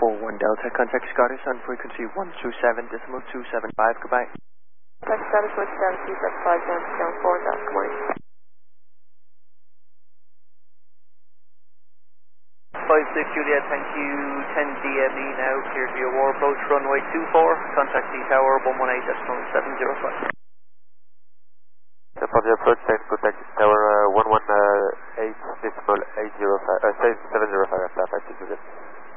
41 Delta, contact Scottish on frequency 127.275, goodbye. Contact Scottish 127.275 down 4 Delta, good morning. 56 Juliet, thank you. 10 DME now, clear to your war approach, runway 24, contact the tower 118.705. Support the approach, contact tower 118.705, flight 56 Juliet.